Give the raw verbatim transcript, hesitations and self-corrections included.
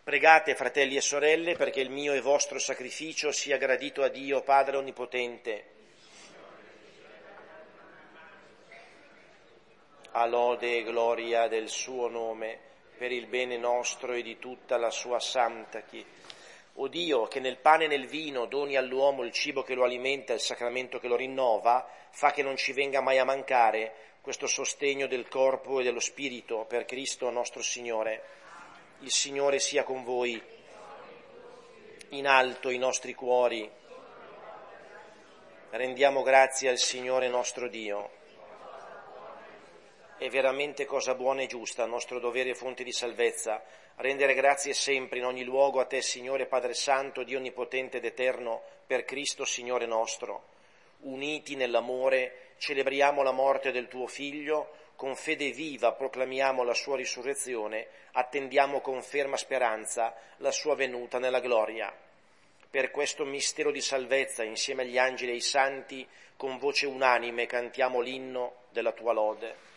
Pregate, fratelli e sorelle, perché il mio e vostro sacrificio sia gradito a Dio Padre Onnipotente. A lode e gloria del suo nome, per il bene nostro e di tutta la sua santa Chiesa. O Dio, che nel pane e nel vino doni all'uomo il cibo che lo alimenta e il sacramento che lo rinnova, fa che non ci venga mai a mancare questo sostegno del corpo e dello spirito per Cristo nostro Signore. Il Signore sia con voi. In alto i nostri cuori. Rendiamo grazie al Signore nostro Dio. È veramente cosa buona e giusta, nostro dovere e fonte di salvezza, rendere grazie sempre in ogni luogo a Te, Signore Padre Santo, Dio Onnipotente ed Eterno, per Cristo Signore nostro. Uniti nell'amore, celebriamo la morte del Tuo Figlio, con fede viva proclamiamo la Sua risurrezione, attendiamo con ferma speranza la Sua venuta nella gloria. Per questo mistero di salvezza, insieme agli angeli e ai santi, con voce unanime cantiamo l'inno della Tua lode.